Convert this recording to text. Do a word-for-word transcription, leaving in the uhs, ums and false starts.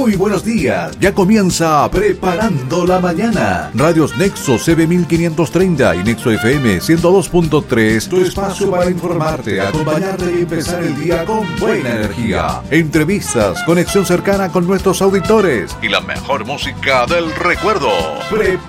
Muy buenos días, ya comienza Preparando la Mañana. Radios Nexo C B mil quinientos treinta y Nexo F M ciento dos punto tres, tu espacio para informarte, acompañarte y empezar el día con buena energía. Entrevistas, conexión cercana con nuestros auditores y la mejor música del recuerdo. Pre